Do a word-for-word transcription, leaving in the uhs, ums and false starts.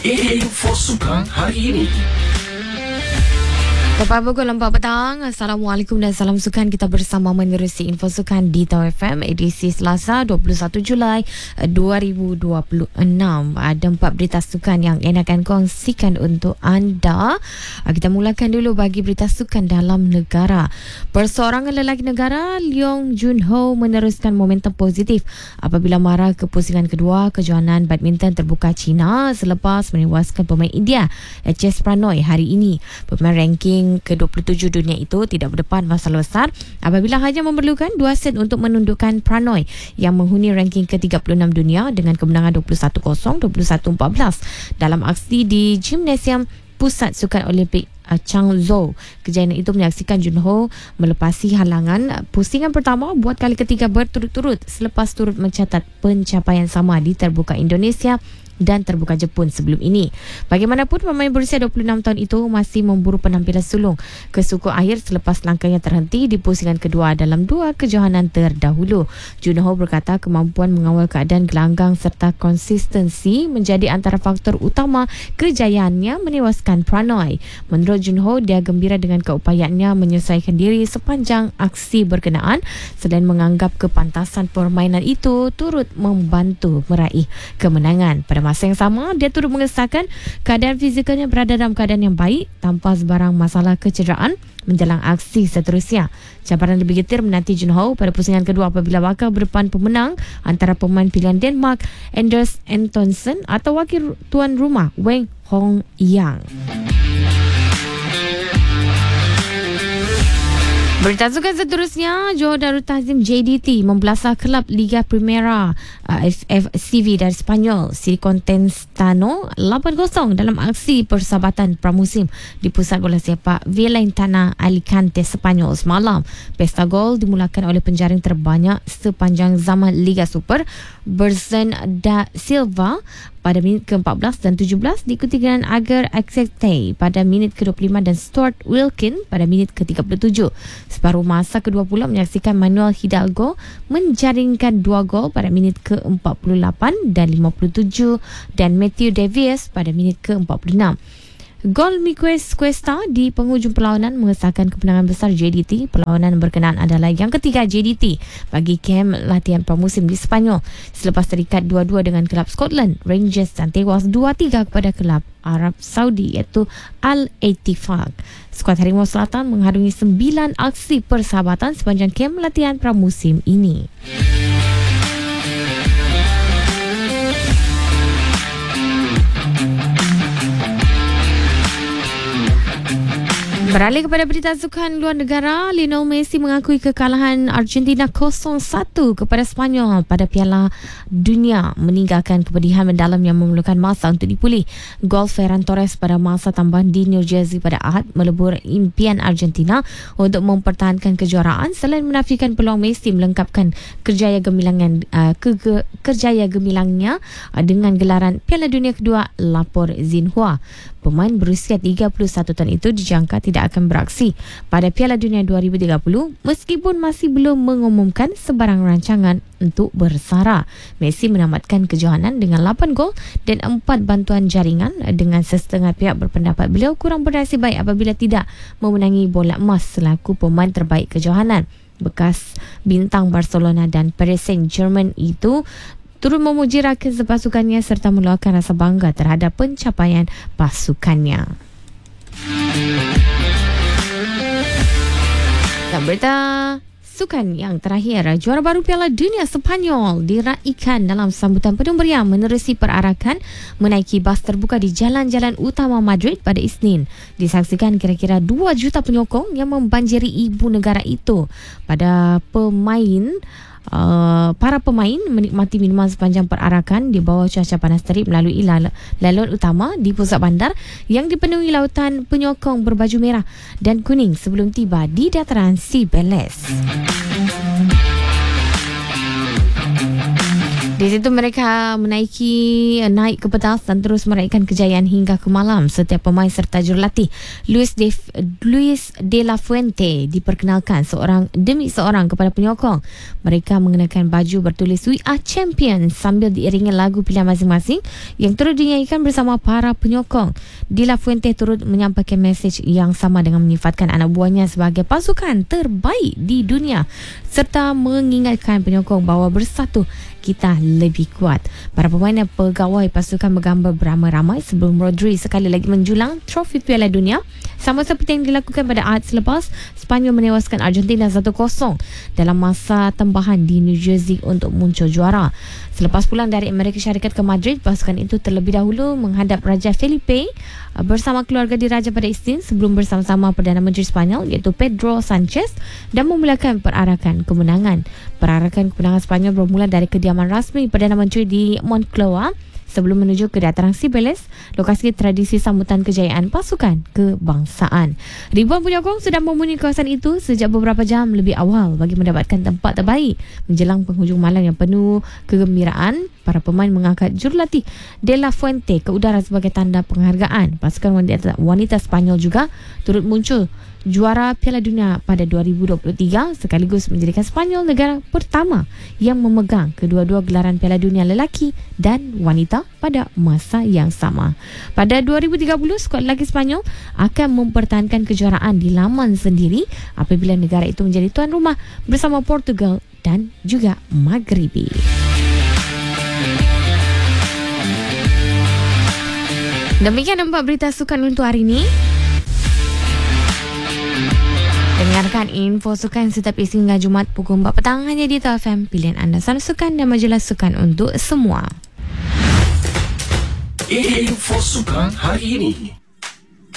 Info Sukan hari ini. Tepat pukul empat petang. Assalamualaikum dan salam sukan. Kita bersama menerusi info sukan di Tau F M edisi Selasa dua puluh satu Julai dua ribu dua puluh enam. Ada empat berita sukan yang Ena akan kongsikan untuk anda. Kita mulakan dulu bagi berita sukan dalam negara. Perseorangan lelaki negara Leong Jun Ho meneruskan momentum positif apabila mara ke pusingan kedua kejohanan badminton terbuka China selepas menewaskan pemain India H S Pranoy hari ini. Pemain ranking ke dua puluh tujuh dunia itu tidak berdepan masalah besar apabila hanya memerlukan dua set untuk menundukkan Pranoy yang menghuni ranking ke tiga puluh enam dunia dengan kemenangan dua puluh satu kosong, dua puluh satu empat belas dalam aksi di Gimnasium Pusat Sukan Olimpik Changzhou. Kejayaan itu menyaksikan Junho melepasi halangan pusingan pertama buat kali ketiga berturut-turut selepas turut mencatat pencapaian sama di terbuka Indonesia dan terbuka Jepun sebelum ini. Bagaimanapun, pemain berusia dua puluh enam tahun itu masih memburu penampilan sulung ke suku akhir selepas langkahnya terhenti di pusingan kedua dalam dua kejohanan terdahulu. Junho berkata kemampuan mengawal keadaan gelanggang serta konsistensi menjadi antara faktor utama kejayaannya menewaskan Pranoy. Menurut Junho, dia gembira dengan keupayaannya menyesuaikan diri sepanjang aksi berkenaan selain menganggap kepantasan permainan itu turut membantu meraih kemenangan. Pada masa yang sama, dia turut mengesahkan keadaan fizikalnya berada dalam keadaan yang baik tanpa sebarang masalah kecederaan menjelang aksi seterusnya. Cabaran lebih getir menanti Junho pada pusingan kedua apabila bakal berdepan pemenang antara pemain pilihan Denmark Anders Antonsen atau wakil tuan rumah Wang Hong Yang. Berita sukan seterusnya, Johor Darul Ta'zim J D T membelasah kelab Liga Primera uh, F F C V dari Spanyol Silicon Tenstano lapan kosong dalam aksi persahabatan pramusim di pusat bola sepak Villentana Alicante Spanyol semalam. Pesta gol dimulakan oleh penjaring terbanyak sepanjang zaman Liga Super Bersen da Silva pada minit ke empat belas dan tujuh belas, diikuti dengan Agar Axete pada minit ke dua puluh lima dan Stuart Wilkin pada minit ke tiga puluh tujuh. Separuh masa kedua pula menyaksikan Manuel Hidalgo menjaringkan dua gol pada minit ke empat puluh lapan dan lima puluh tujuh dan Matthew Davies pada minit ke empat puluh enam. Gol Miquel Cuesta di penghujung perlawanan mengesahkan kemenangan besar J D T. Perlawanan berkenaan adalah yang ketiga J D T bagi kem latihan pramusim di Spanyol selepas terikat dua dua dengan kelab Scotland Rangers dan tewas dua tiga kepada kelab Arab Saudi iaitu Al-Ettifaq. Skuad Harimau Selatan mengharungi sembilan aksi persahabatan sepanjang kem latihan pramusim ini. Beralih kepada berita sukan luar negara, Lionel Messi mengakui kekalahan Argentina kosong satu kepada Spanyol pada Piala Dunia meninggalkan kepedihan mendalam yang memerlukan masa untuk dipulih. Gol Ferran Torres pada masa tambahan di New Jersey pada Ahad melebur impian Argentina untuk mempertahankan kejuaraan selain menafikan peluang Messi melengkapkan kerjaya gemilangan uh, ke, ke, kerjaya gemilangnya uh, dengan gelaran Piala Dunia kedua, lapor Xinhua. Pemain berusia tiga puluh satu tahun itu dijangka tidak akan beraksi pada Piala Dunia dua ribu tiga puluh meskipun masih belum mengumumkan sebarang rancangan untuk bersara. Messi menamatkan kejohanan dengan lapan gol dan empat bantuan jaringan dengan setengah pihak berpendapat beliau kurang bernasib baik apabila tidak memenangi bola emas selaku pemain terbaik kejohanan. Bekas bintang Barcelona dan Paris Saint-Germain itu turut memuji rakan sepasukannya serta meluahkan rasa bangga terhadap pencapaian pasukannya. Dan berita sukan yang terakhir, juara baru Piala Dunia Sepanyol diraikan dalam sambutan penuh meriah menerusi perarakan menaiki bas terbuka di jalan-jalan utama Madrid pada Isnin. Disaksikan kira-kira dua juta penyokong yang membanjiri ibu negara itu. Pada pemain Uh, para pemain menikmati minuman sepanjang perarakan di bawah cuaca panas terik melalui laluan utama di pusat bandar yang dipenuhi lautan penyokong berbaju merah dan kuning sebelum tiba di dataran Cibeles. Di situ mereka menaiki naik ke petas dan terus meraihkan kejayaan hingga ke malam. Setiap pemain serta jurulatih Luis de, Luis de la Fuente diperkenalkan seorang demi seorang kepada penyokong. Mereka mengenakan baju bertulis We Are Champions sambil diiringi lagu pilihan masing-masing yang turut dinyanyikan bersama para penyokong. De la Fuente turut menyampaikan mesej yang sama dengan menyifatkan anak buahnya sebagai pasukan terbaik di dunia serta mengingatkan penyokong bahawa bersatu kita lebih kuat. Para pemain dan pegawai pasukan bergambar beramai-ramai sebelum Rodri sekali lagi menjulang trofi Piala Dunia. Sama seperti yang dilakukan pada Ahad selepas, Sepanyol menewaskan Argentina satu kosong dalam masa tambahan di New Jersey untuk muncul juara. Selepas pulang dari Amerika Syarikat ke Madrid, pasukan itu terlebih dahulu menghadap Raja Felipe bersama keluarga diraja pada Isnin sebelum bersama-sama Perdana Menteri Sepanyol iaitu Pedro Sanchez dan memulakan perarakan kemenangan. Perarakan kemenangan Sepanyol bermula dari kediaman rasmi Perdana Menteri di Moncloa sebelum menuju ke dataran Cibeles, lokasi tradisi sambutan kejayaan pasukan kebangsaan. Ribuan penyokong sudah memenuhi kawasan itu sejak beberapa jam lebih awal bagi mendapatkan tempat terbaik. Menjelang penghujung malam yang penuh kegembiraan, para pemain mengangkat jurulatih De La Fuente ke udara sebagai tanda penghargaan. Pasukan wanita, wanita Sepanyol juga turut muncul juara Piala Dunia pada dua ribu dua puluh tiga sekaligus menjadikan Sepanyol negara pertama yang memegang kedua-dua gelaran Piala Dunia lelaki dan wanita pada masa yang sama. Pada dua ribu tiga puluh, skuad lelaki Sepanyol akan mempertahankan kejuaraan di laman sendiri apabila negara itu menjadi tuan rumah bersama Portugal dan juga Maghribi. Demikian empat berita sukan untuk hari ini. Dengarkan info sukan setiap Isnin hingga Jumaat pukul empat petang hanya di T F M, pilihan anda salah sukan dan majalah sukan untuk semua. Info sukan hari ini.